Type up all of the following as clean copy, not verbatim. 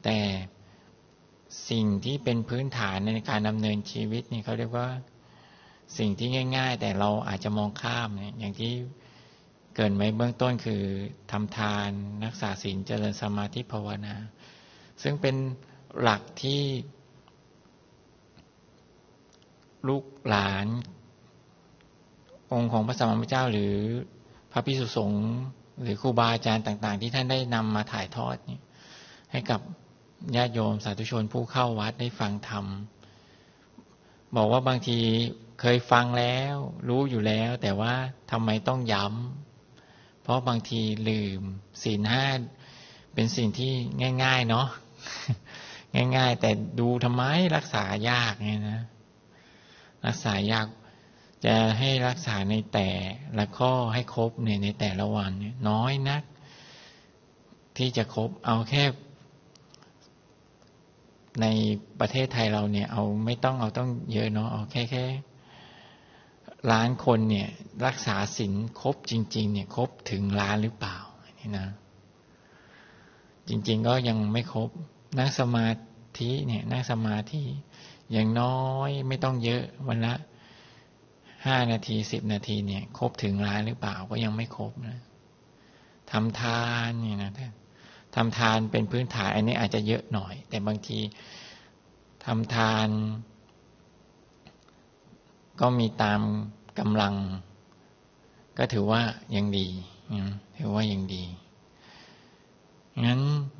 แต่สิ่งที่เป็นพื้นฐานในการดำเนินชีวิตนี่เขาเรียกว่าสิ่งที่ง่ายๆแต่เราอาจจะมองข้ามเนี่ยอย่างที่เกริ่นไว้เบื้องต้นคือทำทานรักษาศีลเจริญสมาธิภาวนาซึ่งเป็นหลักที่ลูกหลานองค์ของพระสัมมาสัมพุทธเจ้าหรือพระภิกษุสงฆ์หรือครูบาอาจารย์ต่างๆที่ท่านได้นำมาถ่ายทอดนี่ให้กับญาติโยมสาธุชนผู้เข้าวัดได้ฟังธรรมบอกว่าบางทีเคยฟังแล้วรู้อยู่แล้วแต่ว่าทำไมต้องย้ำเพราะบางทีลืมศีลห้าเป็นสิ่งที่ง่ายๆเนาะ ง่ายๆแต่ดูทำไมรักษายากไงนะรักษายากจะให้รักษาในแต่ละข้อให้ครบในแต่ละวันน้อยนักที่จะครบเอาแค่ในประเทศไทยเราเนี่ยเอาไม่ต้องเอาต้องเยอะเนาะเอาแค่ล้านคนเนี่ยรักษาศีลครบจริงๆเนี่ยครบถึงล้านหรือเปล่านี่นะจริงๆก็ยังไม่ครบนั่งสมาธิเนี่ยนั่งสมาธิอย่างน้อยไม่ต้องเยอะวันละ5 นาที10 นาทีเนี่ยครบถึงล้านหรือเปล่าก็ยังไม่ครบนะทำทานเนี่ยนะทำทานเป็นพื้นฐานอันนี้อาจจะเยอะหน่อยแต่บางทีทำทานก็มีตามกำลังก็ถือว่ายังดีถือว่ายังดีงั้น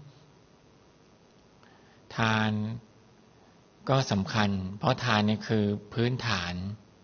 ทานก็สำคัญเพราะทานเนี่ยคือพื้นฐาน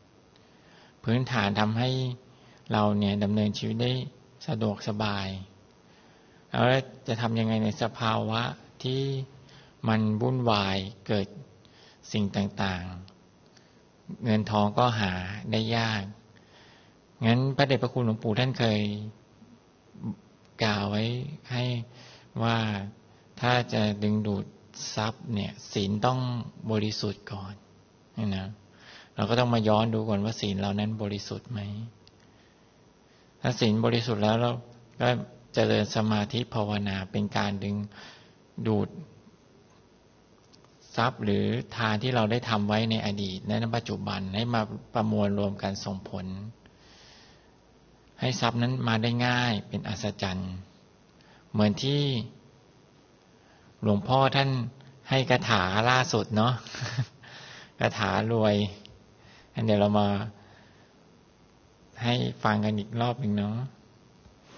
ทำให้เราเนี่ยดำเนินชีวิตได้สะดวกสบายแล้วจะทำยังไงในสภาวะที่มันวุ่นวายเกิดสิ่งต่างๆเงินทองก็หาได้ยากงั้นพระเดชพระคุณหลวงปู่ท่านเคยกล่าวไว้ให้ว่าถ้าจะดึงดูดทรัพย์เนี่ยศีลต้องบริสุทธิ์ก่อนนะเราก็ต้องมาย้อนดูก่อนว่าศีลเรานั้นบริสุทธิ์ไหมถ้าศีลบริสุทธิ์แล้วเราก็เจริญสมาธิภาวนาเป็นการดึงดูดทรัพย์หรือทานที่เราได้ทำไว้ในอดีตและในปัจจุบันให้มาประมวลรวมกันส่งผลให้ทรัพย์นั้นมาได้ง่ายเป็นอัศจรรย์เหมือนที่หลวงพ่อท่านให้คาถาล่าสุดเนาะ คาถารวยเดี๋ยวเรามาให้ฟังกันอีกรอบหนึ่งเนาะ